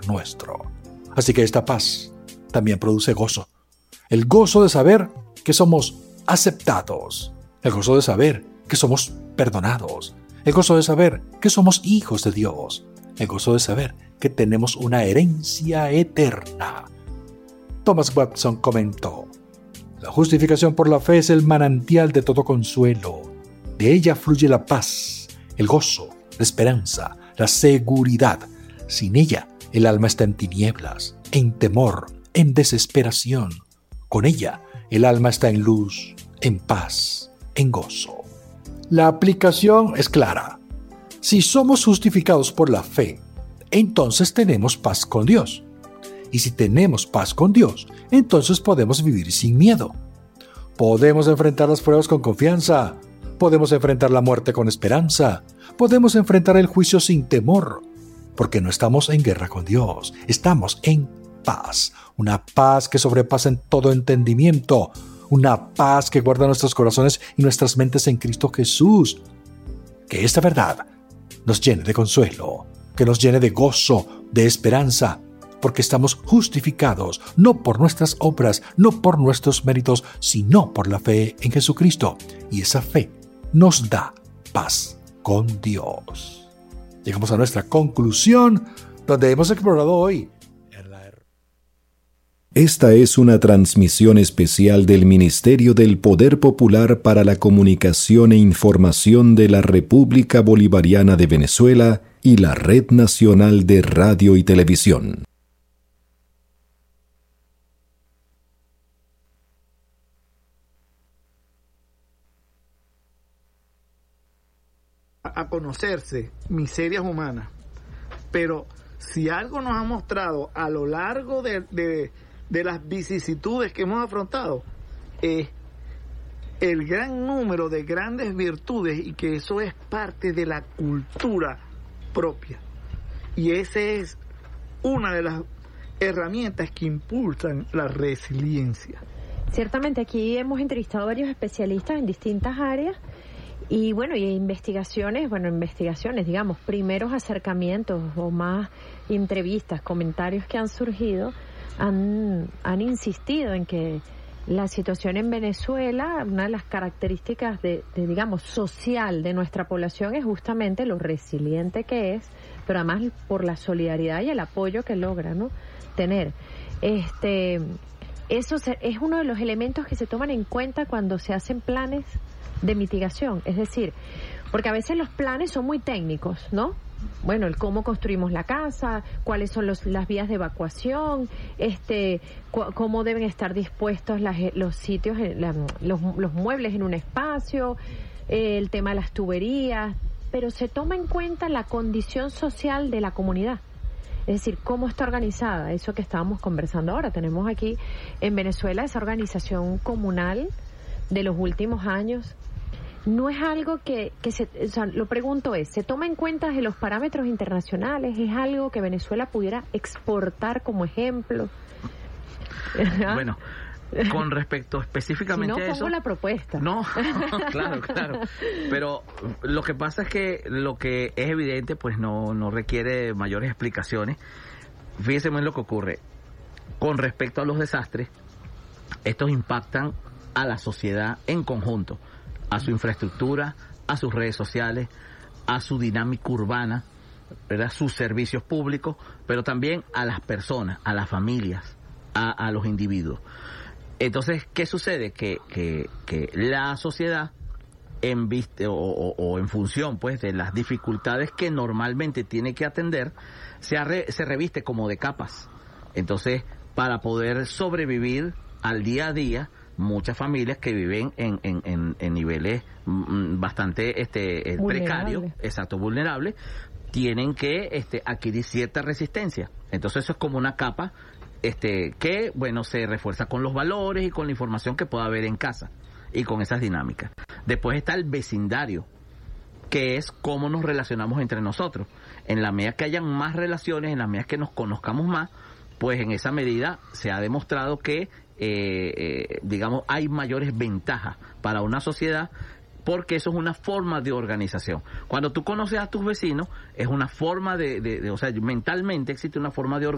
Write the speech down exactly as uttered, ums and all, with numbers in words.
nuestro. Así que esta paz también produce gozo. El gozo de saber que somos aceptados. El gozo de saber que somos perdonados. El gozo de saber que somos hijos de Dios. El gozo de saber que tenemos una herencia eterna. Thomas Watson comentó: la justificación por la fe es el manantial de todo consuelo. De ella fluye la paz, el gozo, la esperanza, la seguridad. Sin ella, el alma está en tinieblas, en temor, en desesperación. Con ella, el alma está en luz, en paz, en gozo. La aplicación es clara. Si somos justificados por la fe, entonces tenemos paz con Dios. Y si tenemos paz con Dios, entonces podemos vivir sin miedo. Podemos enfrentar las pruebas con confianza. Podemos enfrentar la muerte con esperanza. Podemos enfrentar el juicio sin temor. Porque no estamos en guerra con Dios. Estamos en paz. Una paz que sobrepasa en todo entendimiento. Una paz que guarda nuestros corazones y nuestras mentes en Cristo Jesús. Que esta verdad nos llene de consuelo. Que nos llene de gozo, de esperanza. Porque estamos justificados, no por nuestras obras, no por nuestros méritos, sino por la fe en Jesucristo. Y esa fe nos da paz con Dios. Llegamos a nuestra conclusión, donde hemos explorado hoy. Esta es una transmisión especial del Ministerio del Poder Popular para la Comunicación e Información de la República Bolivariana de Venezuela y la Red Nacional de Radio y Televisión. A conocerse miserias humanas, pero si algo nos ha mostrado a lo largo de, de, de las vicisitudes que hemos afrontado es el gran número de grandes virtudes, y que eso es parte de la cultura propia, y esa es una de las herramientas que impulsan la resiliencia. Ciertamente aquí hemos entrevistado a varios especialistas en distintas áreas. Y bueno, y investigaciones, bueno, investigaciones, digamos, primeros acercamientos o más entrevistas, comentarios que han surgido, han, han insistido en que la situación en Venezuela, una de las características de, de, digamos, social de nuestra población es justamente lo resiliente que es, pero además por la solidaridad y el apoyo que logra, ¿no?, tener. Este, eso se, es uno de los elementos que se toman en cuenta cuando se hacen planes de mitigación, es decir, porque a veces los planes son muy técnicos, ¿no? Bueno, el cómo construimos la casa, cuáles son los, las vías de evacuación, este, cu- cómo deben estar dispuestos las, los sitios, la, los, los muebles en un espacio, eh, el tema de las tuberías, pero se toma en cuenta la condición social de la comunidad. Es decir, cómo está organizada, eso que estábamos conversando ahora. Tenemos aquí en Venezuela esa organización comunal de los últimos años. No es algo que, que se, o sea, lo pregunto es, ¿se toma en cuenta de los parámetros internacionales? ¿Es algo que Venezuela pudiera exportar como ejemplo? Bueno, con respecto específicamente si no, a eso... pongo la propuesta. No, claro, claro. Pero lo que pasa es que lo que es evidente, pues no, no requiere mayores explicaciones. Fíjense bien lo que ocurre. Con respecto a los desastres, estos impactan a la sociedad en conjunto, a su infraestructura, a sus redes sociales, a su dinámica urbana, ¿verdad?, sus servicios públicos, pero también a las personas, a las familias, a, a los individuos. Entonces, ¿qué sucede? Que, que, que la sociedad, en viste o, o, o en función, pues, de las dificultades que normalmente tiene que atender, se, arre, se reviste como de capas. Entonces, para poder sobrevivir al día a día, muchas familias que viven en, en, en, en niveles mm, bastante este, precarios, exacto, vulnerables, tienen que este, adquirir cierta resistencia. Entonces eso es como una capa este, que, bueno, se refuerza con los valores y con la información que pueda haber en casa y con esas dinámicas. Después está el vecindario, que es cómo nos relacionamos entre nosotros. En la medida que hayan más relaciones, en la medida que nos conozcamos más, pues en esa medida se ha demostrado que Eh, eh, digamos, hay mayores ventajas para una sociedad, porque eso es una forma de organización. Cuando tú conoces a tus vecinos, es una forma de, de, de o sea, mentalmente existe una forma de organización